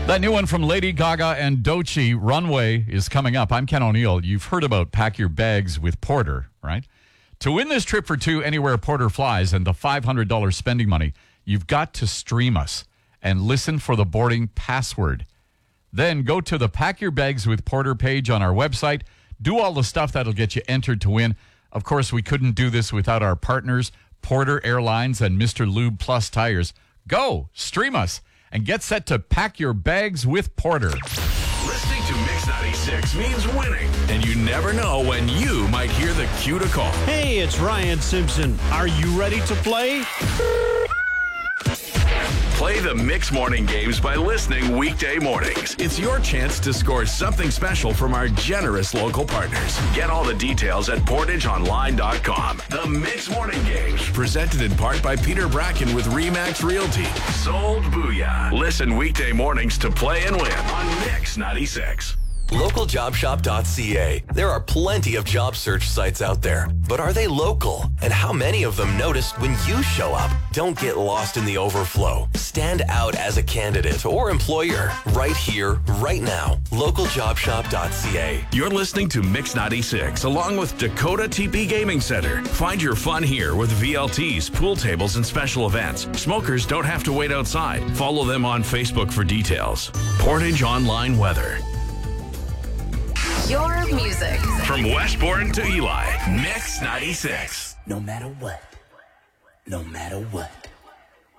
That new one from Lady Gaga and Doechii, Runway, is coming up. I'm Ken O'Neill. You've heard about Pack Your Bags with Porter, right? To win this trip for two anywhere Porter flies and the $500 spending money, you've got to stream us and listen for the boarding password. Then go to the Pack Your Bags with Porter page on our website. Do all the stuff that'll get you entered to win. Of course, we couldn't do this without our partners, Porter Airlines and Mr. Lube Plus Tires. Go, stream us, and get set to pack your bags with Porter. Listening to Mix 96 means winning, and you never know when you might hear the cue to call. Hey, it's Ryan Simpson. Are you ready to play? Play the Mix Morning Games by listening weekday mornings. It's your chance to score something special from our generous local partners. Get all the details at portageonline.com. The Mix Morning Games, presented in part by Peter Bracken with RE/MAX Realty. Sold Booyah. Listen weekday mornings to play and win on Mix 96. LocalJobShop.ca. There are plenty of job search sites out there, but are they local? And how many of them notice when you show up? Don't get lost in the overflow. Stand out as a candidate or employer right here, right now. LocalJobShop.ca. You're listening to Mix 96 along with Dakota TP Gaming Center. Find your fun here with VLTs, pool tables, and special events. Smokers don't have to wait outside. Follow them on Facebook for details. Portage Online Weather. Your music. From Westbourne to Eli, Mix 96. No matter what. No matter what.